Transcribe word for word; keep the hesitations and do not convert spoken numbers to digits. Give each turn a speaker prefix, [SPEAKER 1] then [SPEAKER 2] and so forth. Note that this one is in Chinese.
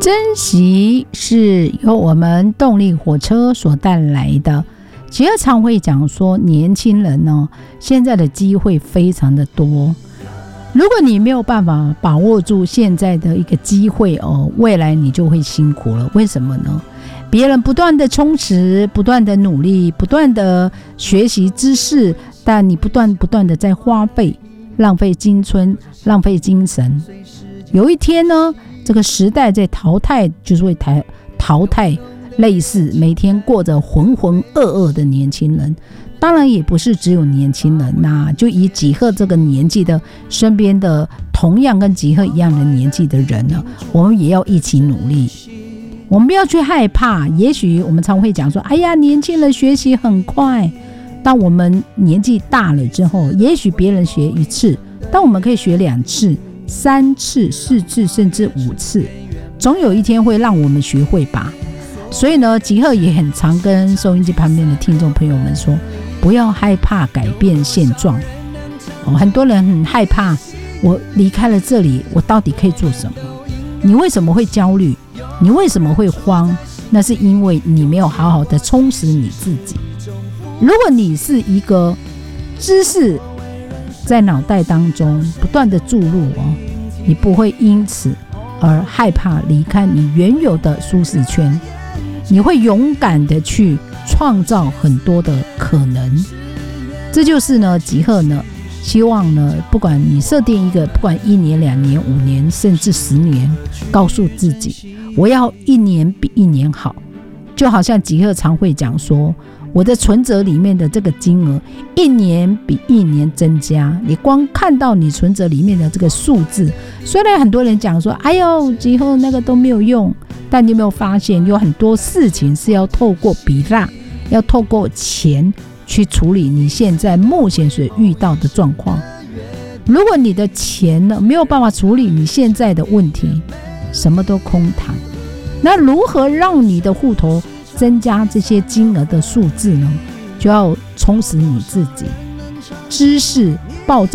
[SPEAKER 1] 珍惜是由我们动力火车所带来的。吉尔常会讲说，年轻人呢，现在的机会非常的多。如果你没有办法把握住现在的一个机会哦，未来你就会辛苦了。为什么呢？别人不断的充实，不断的努力，不断的学习知识，但你不断不断的在花费，浪费青春，浪费精神。有一天呢，这个时代在淘汰，就是会淘汰类似每天过着浑浑噩噩的年轻人。当然也不是只有年轻人呐、啊，就以吉赫这个年纪的身边的同样跟吉赫一样的年纪的人呢，我们也要一起努力。我们不要去害怕，也许我们常会讲说，哎呀，年轻人学习很快。当我们年纪大了之后，也许别人学一次，但我们可以学两次、三次、四次，甚至五次，总有一天会让我们学会吧。所以呢，吉赫也很常跟收音机旁边的听众朋友们说，不要害怕改变现状、哦、很多人很害怕，我离开了这里，我到底可以做什么？你为什么会焦虑？你为什么会慌？那是因为你没有好好的充实你自己。如果你是一个知识在脑袋当中不断的注入、哦、你不会因此而害怕离开你原有的舒适圈，你会勇敢的去创造很多的可能。这就是呢，吉赫呢希望呢，不管你设定一个，不管一年、两年、五年，甚至十年，告诉自己，我要一年比一年好。就好像吉赫常会讲说，我的存折里面的这个金额，一年比一年增加。你光看到你存折里面的这个数字，虽然很多人讲说，哎呦，吉赫那个都没有用，但你有没有发现，有很多事情是要透过比拉，要透过钱去处理你现在目前所遇到的状况。如果你的钱呢没有办法处理你现在的问题，什么都空谈。那如何让你的户头增加这些金额的数字呢？就要充实你自己，知识爆炸